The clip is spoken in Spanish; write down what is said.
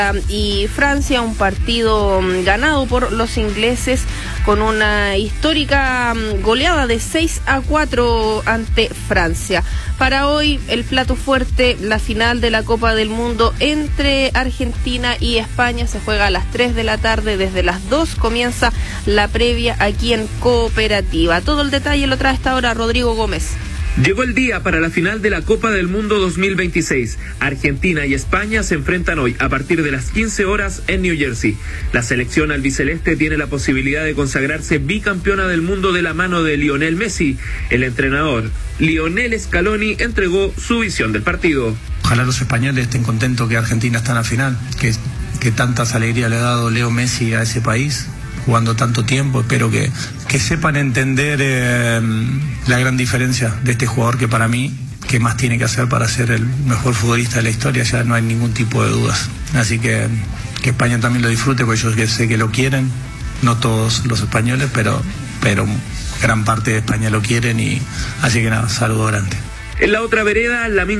y Francia, un partido ganado por los ingleses con una histórica goleada de 6-4 ante Francia. Para hoy, el plato fuerte, la final de la Copa del Mundo entre Argentina y España, se juega a las 3 de la tarde. Desde las 2 comienza la previa aquí en Cooperativa. Todo el detalle lo trae hasta ahora Rodrigo Gómez. Llegó el día para la final de la Copa del Mundo 2026. Argentina y España se enfrentan hoy a partir de las 15 horas en New Jersey. La selección albiceleste tiene la posibilidad de consagrarse bicampeona del mundo de la mano de Lionel Messi. El entrenador Lionel Scaloni entregó su visión del partido. Ojalá los españoles estén contentos que Argentina está en la final, que tantas alegrías le ha dado Leo Messi a ese país, jugando tanto tiempo. Espero que sepan entender la gran diferencia de este jugador, que para mí, ¿qué más tiene que hacer para ser el mejor futbolista de la historia? Ya no hay ningún tipo de dudas. Así que España también lo disfrute, porque yo sé que lo quieren, no todos los españoles, pero gran parte de España lo quieren, y así que nada, saludo grande. En la otra vereda, la